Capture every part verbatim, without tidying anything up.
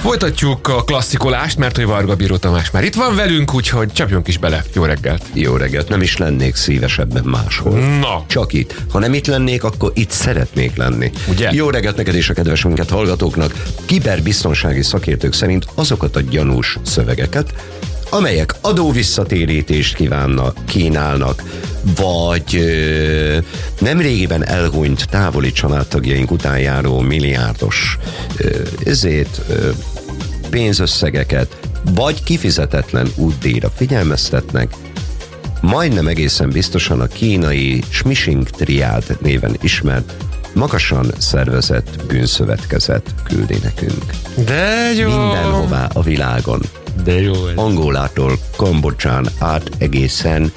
Folytatjuk a klasszikolást, mert hogy Varga Bíró Tamás már itt van velünk, úgyhogy csapjunk is bele. Jó reggelt. Jó reggelt, nem is lennék szívesebben máshol. Na. Csak itt. Ha nem itt lennék, akkor itt szeretnék lenni. Ugye? Jó reggelt neked és a kedves minket hallgatóknak. Kiberbiztonsági szakértők szerint azokat a gyanús szövegeket, amelyek adóvisszatérítést kívánnak, kínálnak, vagy ö, nemrégiben elhunyt távoli családtagjaink után járó milliárdos ö, ezért ö, pénzösszegeket, vagy kifizetetlen útdíjra figyelmeztetnek, majdnem egészen biztosan a kínai Smishing Triád néven ismert, magasan szervezett bűnszövetkezet küldi nekünk. De jó. Mindenhová a világon. De jó. Angolától Kambodzsán át egészen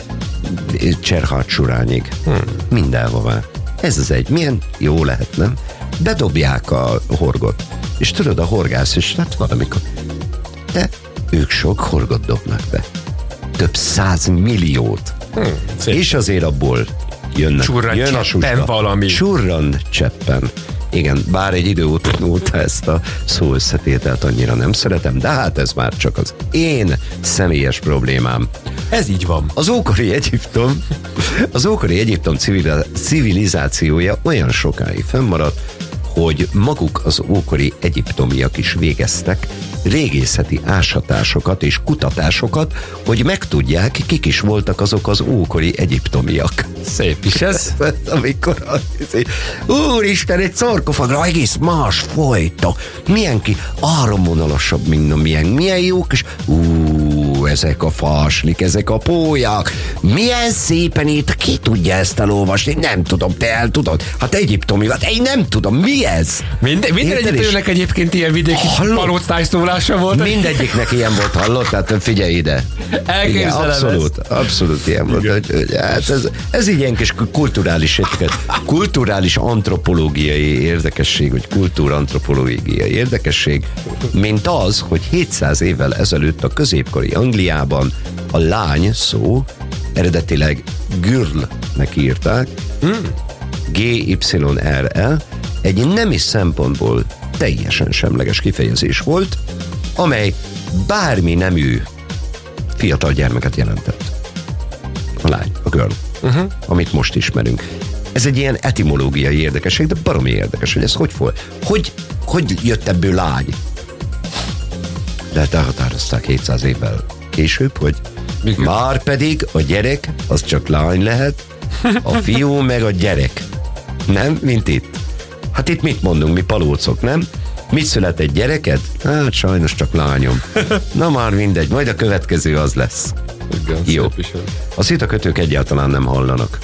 Cserhát-Surányig. Hmm. Mindenhová. Ez az egy. Milyen jó lehet, nem? Bedobják a horgot. És tudod, a horgász is, hát valamikor. De ők sok horgot dobnak be. Több száz milliót. Hmm, és azért abból jönnek, Csurran jön a suska. Valami. Csurran cseppen. Igen, bár egy idő óta ezt a szó összetételt annyira nem szeretem, de hát ez már csak az én személyes problémám. Ez így van. Az ókori Egyiptom, az ókori Egyiptom civilizációja olyan sokáig fennmaradt, hogy maguk az ókori egyiptomiak is végeztek régészeti ásatásokat és kutatásokat, hogy megtudják, kik is voltak azok az ókori egyiptomiak. Szép is ez. Amikor úristen, egy szarkofagra egész más fajta. Milyen ki, áramvonalasabb, mint milyen, milyen jók, és ú, ezek a faslik, ezek a pólyák. Milyen szépen itt, ki tudja ezt elolvasni? Nem tudom, te el tudod? Hát egyiptomi, hát én nem tudom, mi ez? Minden, minden egyiptominak egyébként ilyen vidéki palóctáj szólása volt. Mindegyiknek ilyen volt, hallott? Tehát figyelj ide. Igen, abszolút, ezt. abszolút ilyen volt. Hogy, hát ez, ez ilyen kis kulturális értéket, kulturális antropológiai érdekesség, vagy kultúrantropológiai érdekesség, mint az, hogy hétszáz évvel ezelőtt a középkori Angliában a lány szó eredetileg girlnek írták, hmm. G Y R L, egy nemi szempontból teljesen semleges kifejezés volt, amely bármi nemű fiatal gyermeket jelentett. A lány, a girl, uh-huh. amit most ismerünk. Ez egy ilyen etimológiai érdekesség, de baromi érdekes, hogy ez hogy volt. Hogy, hogy jött ebből lány? De hát elhatározták hétszáz évvel később, hogy Mikor? Már pedig a gyerek az csak lány lehet, a fiú meg a gyerek. Nem? Mint itt. Hát itt mit mondunk, mi palócok, nem? Mit szület egy gyereked? Hát sajnos csak lányom. Na már mindegy, majd a következő az lesz. Igen, jó. A szitakötők egyáltalán nem hallanak.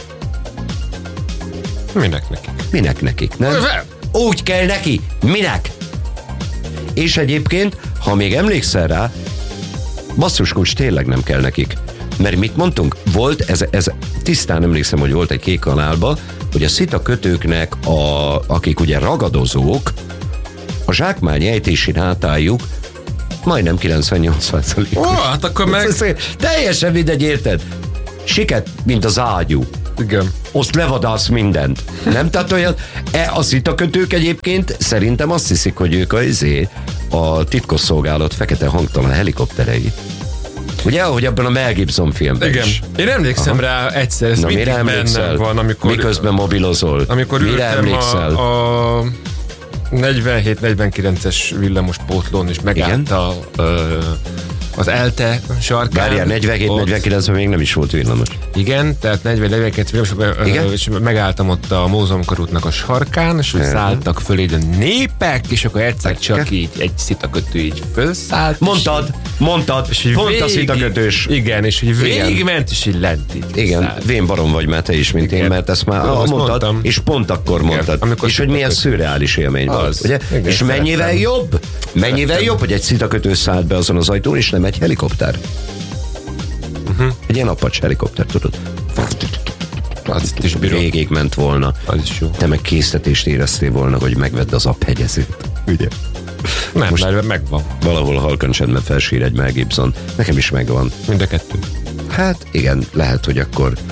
Minek nekik? Minek nekik, nem? Úgy kell neki. Minek? És egyébként, ha még emlékszel rá, basszuskulcs, tényleg nem kell nekik. Mert mit mondtunk? Volt, ez, ez tisztán emlékszem, hogy volt egy Kék kanálban, hogy a szitakötőknek, a, akik ugye ragadozók, a zsákmány ejtési rátájuk majdnem kilencvennyolc százalékos. Ó, hát akkor meg... Teljesen mindegy, érted? Siket, mint az ágyú. Igen. Azt levadász mindent. Nem? Tehát olyan, e, a szitakötők egyébként szerintem azt hiszik, hogy ők a, izé, a titkosszolgálat fekete hangtalan helikopterei. Ugye, ahogy abban a Mel Gibson filmben Igen. is. Én emlékszem Aha. rá egyszer, ez Na, mindig bennem van, amikor... Miközben mobilozol. Amikor mire emlékszel? A, a negyvenhét negyvenkilences villamos pótlón, és megállt a, az ELTE sarkán. Várjál, negyvenhét negyvenkilencben még nem is volt villamos. Igen, tehát negyven negyvenkilenc villamos, és megálltam ott a Múzeumkörútnak a sarkán, és úgy szálltak fölé a népek, és akkor egyszer csak így egy szitakötő így fölszállt. Mondtad, mondtad, és pont a szitakötős. Igen, és hogy végigment, és így lent így. Igen, szállt. Vén barom vagy már te is, mint igen. én, mert ezt már ah, mondtad, mondtam. És pont akkor mondtad. Igen, és hogy milyen szürreális élmény az, volt. Ugye? Igen, és mennyivel szerettem. jobb? Mennyivel szerettem. jobb, hogy egy szitakötő szállt be azon az ajtón, és nem egy helikopter. Uh-huh. Egy ilyen Apache helikopter, tudod? Az is végig ment volna. Az is jó. Te meg késztetést éreztél volna, hogy megvedd az aphegyezőt. Ugye? Nem, most mert megvan. Valahol halkan csendben felsír egy Mel Gibson. Nekem is megvan. Mind a kettő. Hát igen, lehet, hogy akkor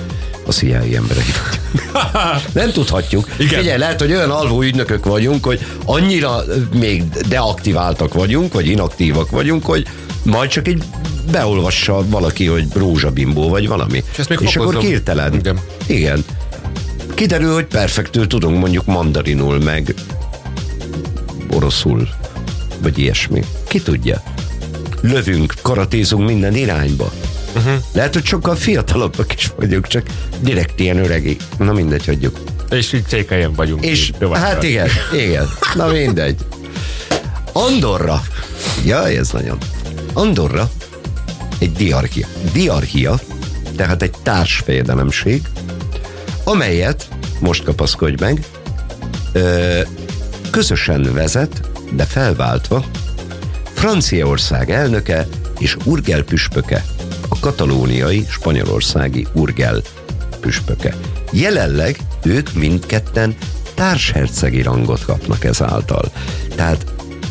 a C I A emberei vagyunk. Nem tudhatjuk. Igen. Figyelj, lehet, hogy olyan alvó ügynökök vagyunk, hogy annyira még deaktiváltak vagyunk, vagy inaktívak vagyunk, hogy majd csak így beolvassa valaki, hogy rózsabimbó, vagy valami. És, és akkor hirtelen. Igen. Igen. Kiderül, hogy perfektül tudunk mondjuk mandarinul, meg oroszul, vagy ilyesmi. Ki tudja? Lövünk, karatézunk minden irányba. Uh-huh. Lehet, hogy sokkal fiatalabbak is vagyunk, csak direkt ilyen öregi. Na mindegy, hagyjuk. És így cékeljen vagyunk. És hát igen, igen. Na mindegy. Andorra. Jaj, ez nagyon. Andorra egy diarchia. Diarchia, tehát egy társfejedelemség, amelyet, most kapaszkodj meg, ö, közösen vezet, de felváltva Franciaország elnöke és Urgell püspöke, a katalóniai, spanyolországi Urgell püspöke. Jelenleg ők mindketten társhercegi rangot kapnak ezáltal. Tehát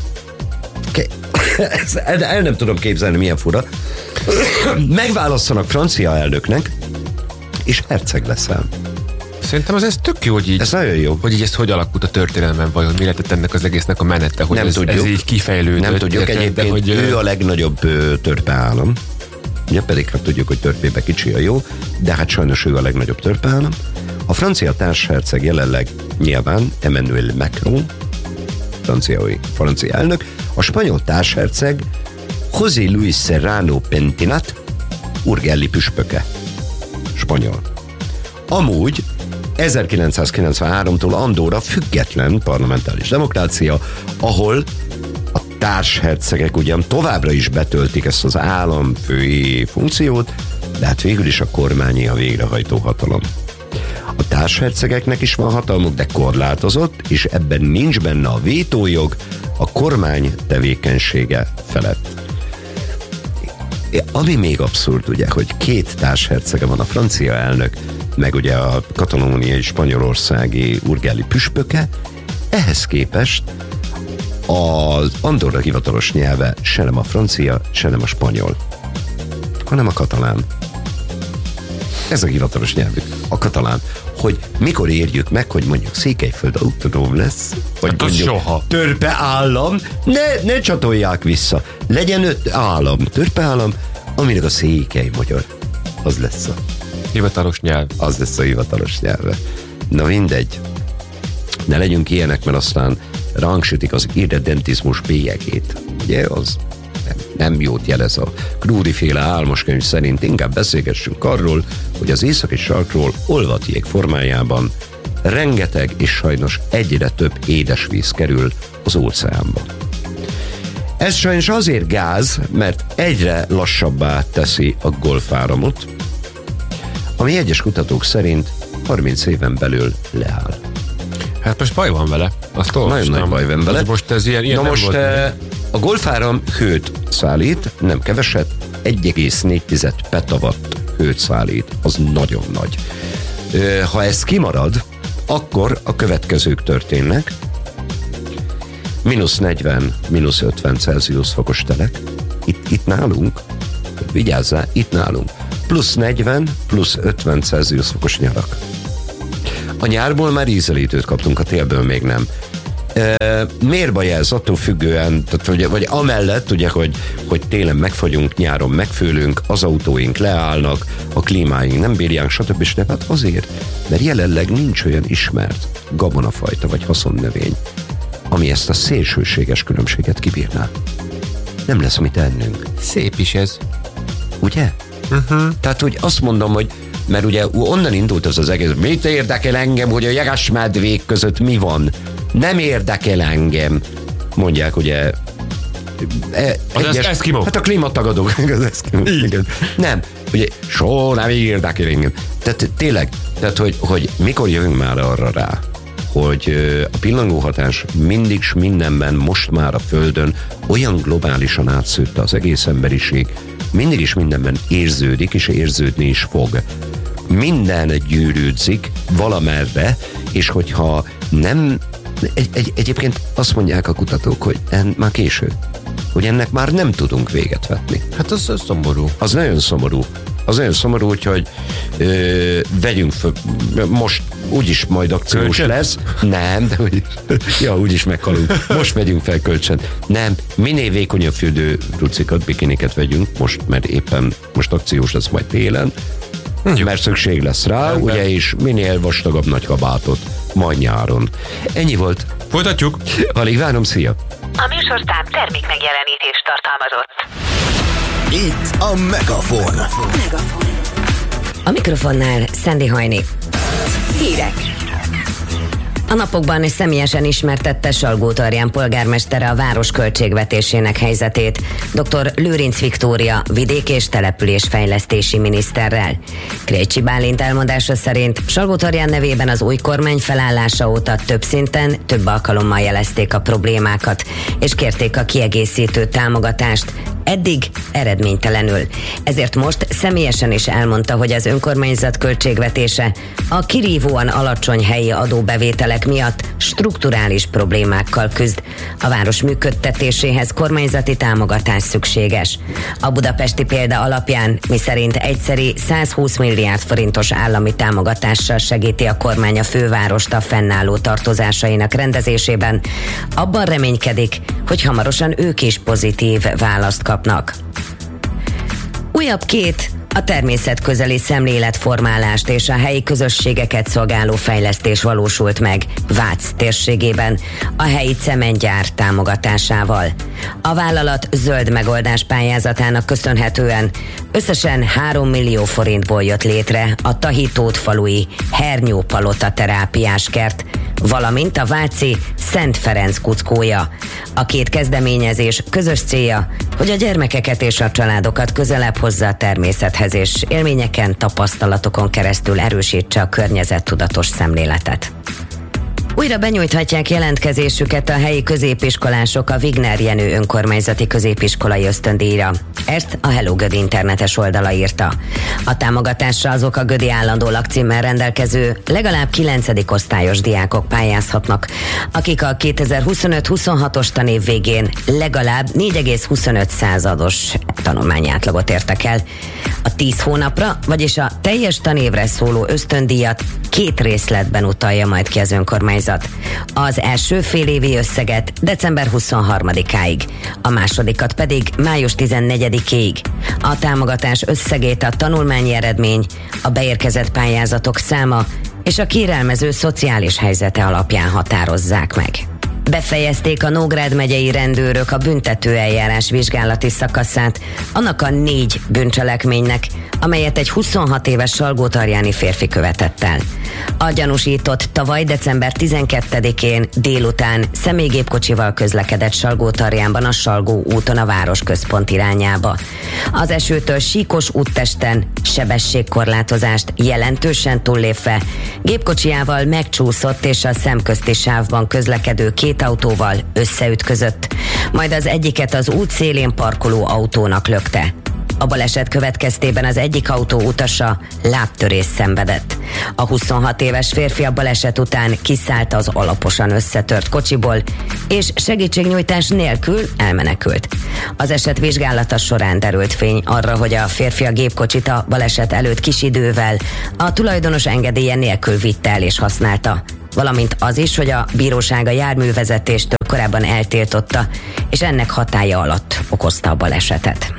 el, el nem tudom képzelni, milyen fura. Megválasztanak francia elnöknek, és herceg leszel. Szerintem az ez tök jó, hogy így, ez nagyon jó. Hogy így ezt hogy alakult a történelemben, vajon mi lett ennek az egésznek a menete, hogy nem ez, tudjuk. ez így kifejlődött. Nem tudjuk, egyébként hogy ő a legnagyobb törpeállam. Ja, pedig hát tudjuk, hogy törpébe kicsi a jó, de hát sajnos ő a legnagyobb törpeállam. A francia társherceg jelenleg nyilván Emmanuel Macron, franciai, francia elnök, a spanyol társherceg José Luis Serrano Pentinat, urgelli püspöke. Spanyol. Amúgy ezerkilencszázkilencvenháromtól Andorra független parlamentáris demokrácia, ahol a társhercegek ugyan továbbra is betöltik ezt az államfői funkciót, de hát végül is a kormányi a végrehajtó hatalom. A társhercegeknek is van hatalmuk, de korlátozott, és ebben nincs benne a vétójog a kormány tevékenysége felett. Ami még abszurd, ugye, hogy két társhercege van, a francia elnök, meg ugye a katalóniai spanyolországi urgelli püspöke, ehhez képest az Andorra hivatalos nyelve se nem a francia, se nem a spanyol, hanem a katalán. Ez a hivatalos nyelvük, a katalán. Hogy mikor érjük meg, hogy mondjuk Székelyföld autonóm lesz, vagy hát mondjuk soha. Törpe állam, ne, ne csatolják vissza. Legyen öt állam, törpe állam, aminek a székely magyar. Az lesz a hivatalos nyelv. Az lesz a hivatalos nyelve. Na mindegy. Ne legyünk ilyenek, mert aztán ránk sütik az irredentizmus bélyegét. Ugye, az nem, nem jót jelez a Krúri-féle álmoskönyv szerint. Inkább beszélgessünk arról, hogy az északi sarkról olvatjék formájában rengeteg és sajnos egyre több édesvíz kerül az óceánba. Ez sajnos azért gáz, mert egyre lassabbá teszi a golfáramot, ami egyes kutatók szerint harminc éven belül leáll. Hát most baj van vele. Azt olvastam. Nagyon nagy baj van vele. Most ez ilyen, ilyen Na nem most volt e, a golfáram hőt szállít, nem keveset, egy egész négy petawatt hőt szállít. Az nagyon nagy. E, ha ez kimarad, akkor a következők történnek. mínusz negyven, mínusz ötven Celsius fokos telek. Itt, itt nálunk, vigyázzál, itt nálunk. Plusz negyven, plusz ötven Celsius fokos nyarak. A nyárból már ízelítőt kaptunk, a télből még nem. E, miért baj ez? Attól függően, tehát, vagy, vagy amellett, ugye, hogy, hogy télen megfagyunk, nyáron megfőlünk, az autóink leállnak, a klímáink nem bírják, stb. stb. Hát azért, mert jelenleg nincs olyan ismert gabonafajta vagy haszonnövény, ami ezt a szélsőséges különbséget kibírná. Nem lesz mit ennünk. Szép is ez. Ugye? Uh-huh. Tehát, hogy azt mondom, hogy mert ugye onnan indult az az egész, mit érdekel engem, hogy a jegesmedvék között mi van? Nem érdekel engem. Mondják, ugye e, az egyes, eszkimó. Hát a klímatagadók. Az eszkimó. Igen. Nem, ugye soha nem érdekel engem. Tehát tényleg, tehát hogy, hogy mikor jövünk már arra rá, hogy a pillangóhatás mindig s mindenben most már a Földön olyan globálisan átszőtte az egész emberiség, mindig is mindenben érződik, és érződni is fog. Minden gyűrűdzik valamerre, és hogyha nem... Egy, egy, egyébként azt mondják a kutatók, hogy en, már késő, hogy ennek már nem tudunk véget vetni. Hát az, az szomorú. Az nagyon szomorú. Az olyan szomorú, úgyhogy ö, vegyünk föl, most úgyis majd akciós kölcsön? Lesz. Nem, de úgy, ja, úgyis meghalunk. Most vegyünk fel kölcsön. Nem, minél vékonyabb fürdő rucikat, bikiniket vegyünk most, mert éppen most akciós lesz majd télen, hm. mert szükség lesz rá, nem, ugye, és minél vastagabb nagy kabátot majd nyáron. Ennyi volt. Folytatjuk. Alig várom, szia! A műsorszám termék megjelenítést tartalmazott. Itt a Megafon. Megafon. A mikrofonnál Szendi Hajni. Hírek. A napokban személyesen ismertette Salgótarján polgármestere a város költségvetésének helyzetét dr. Lőrinc Viktória vidék- és településfejlesztési miniszterrel. Krejcsi Bálint elmondása szerint Salgótarján nevében az új kormány felállása óta több szinten, több alkalommal jelezték a problémákat, és kérték a kiegészítő támogatást, eddig eredménytelenül. Ezért most személyesen is elmondta, hogy az önkormányzat költségvetése a kirívóan alacsony helyi adóbevételek miatt strukturális problémákkal küzd. A város működtetéséhez kormányzati támogatás szükséges. A budapesti példa alapján, miszerint egyszeri százhúsz milliárd forintos állami támogatással segíti a kormány a fővárost a fennálló tartozásainak rendezésében, abban reménykedik, hogy hamarosan ők is pozitív választ kapnak. Újabb két a természetközeli szemléletformálást és a helyi közösségeket szolgáló fejlesztés valósult meg Vác térségében a helyi cementgyár támogatásával. A vállalat zöld megoldás pályázatának köszönhetően összesen három millió forintból jött létre a Tahitót falui hernyópalota terápiás kert, valamint a váci Szent Ferenc kuckója. A két kezdeményezés közös célja, hogy a gyermekeket és a családokat közelebb hozza a természethez, és élményeken, tapasztalatokon keresztül erősítse a környezettudatos szemléletet. Újra benyújthatják jelentkezésüket a helyi középiskolások a Wigner Jenő önkormányzati középiskolai ösztöndíjra. Ezt a Hello Gödi internetes oldala írta. A támogatásra azok a Gödi állandó lakcímmel rendelkező legalább kilencedik osztályos diákok pályázhatnak, akik a kétezer-huszonöt-huszonhatos tanév végén legalább négy egész huszonöt százados tanulmányátlagot értek el. A tíz hónapra, vagyis a teljes tanévre szóló ösztöndíjat két részletben utalja majd ki az önkormányzat. Az első félévi összeget december huszonharmadikáig, a másodikat pedig május tizennegyedikéig. A támogatás összegét a tanulmányi eredmény, a beérkezett pályázatok száma és a kérelmező szociális helyzete alapján határozzák meg. Befejezték a Nógrád megyei rendőrök a büntetőeljárás vizsgálati szakaszát annak a négy bűncselekménynek, amelyet egy huszonhat éves salgótarjáni férfi követett el. A gyanúsított tavaly december tizenkettedikén délután személygépkocsival közlekedett Salgótarjánban a Salgó úton a városközpont irányába. Az esőtől síkos úttesten sebességkorlátozást jelentősen túllépve gépkocsijával megcsúszott és a szemközti sávban közlekedő két autóval összeütközött, majd az egyiket az út szélén parkoló autónak lökte. A baleset következtében az egyik autó utasa lábtörést szenvedett. A huszonhat éves férfi a baleset után kiszállt az alaposan összetört kocsiból, és segítségnyújtás nélkül elmenekült. Az eset vizsgálata során derült fény arra, hogy a férfi a gépkocsit a baleset előtt kis idővel a tulajdonos engedélye nélkül vitte el és használta, valamint az is, hogy a bíróság a járművezetéstől korábban eltiltotta, és ennek hatálya alatt okozta a balesetet.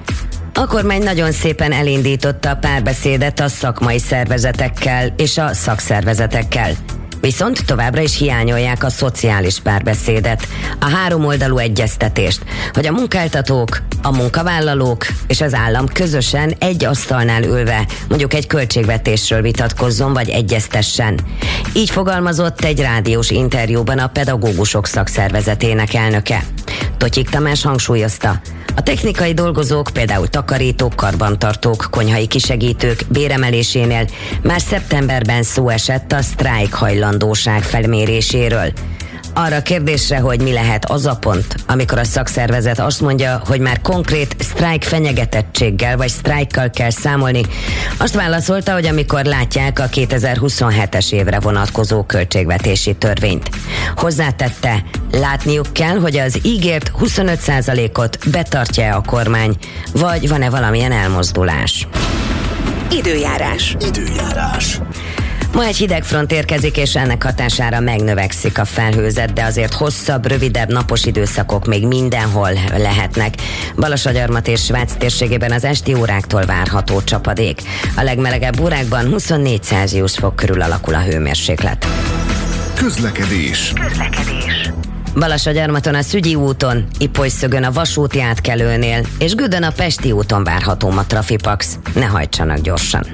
A kormány nagyon szépen elindította a párbeszédet a szakmai szervezetekkel és a szakszervezetekkel. Viszont továbbra is hiányolják a szociális párbeszédet, a háromoldalú egyeztetést, hogy a munkáltatók, a munkavállalók és az állam közösen egy asztalnál ülve mondjuk egy költségvetésről vitatkozzon vagy egyeztessen. Így fogalmazott egy rádiós interjúban a pedagógusok szakszervezetének elnöke. Totyik Tamás hangsúlyozta, a technikai dolgozók, például takarítók, karbantartók, konyhai kisegítők béremelésénél már szeptemberben szó esett a sztrájk hajlandóság felméréséről. Arra a kérdésre, hogy mi lehet az a pont, amikor a szakszervezet azt mondja, hogy már konkrét sztrájk fenyegetettséggel vagy sztrájkkal kell számolni, azt válaszolta, hogy amikor látják a kétezer-huszonhetes évre vonatkozó költségvetési törvényt. Hozzátette, látniuk kell, hogy az ígért huszonöt százalékot betartja a kormány, vagy van-e valamilyen elmozdulás. Időjárás. Időjárás. Ma egy hideg front érkezik, és ennek hatására megnövekszik a felhőzet, de azért hosszabb, rövidebb napos időszakok még mindenhol lehetnek. Balassagyarmat és Svác térségében az esti óráktól várható csapadék. A legmelegebb órákban huszonnégy Celsius fok körül alakul a hőmérséklet. Közlekedés. Közlekedés. Balassagyarmaton a Szügyi úton, Ipolyszögön a vasúti átkelőnél, és Gödön a Pesti úton várható ma trafipax. Ne hajtsanak gyorsan.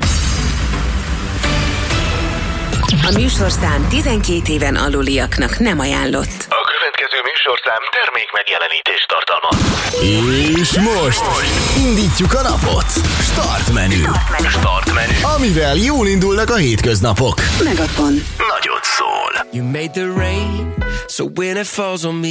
A műsorszám tizenkét éven aluliaknak nem ajánlott. A következő műsorszám termék megjelenítést tartalmaz. És most, most indítjuk a napot. Start menü. Start menü. Amivel jól indulnak a hétköznapok. Megafon. Nagyot szól. You made the rain, so when it falls on me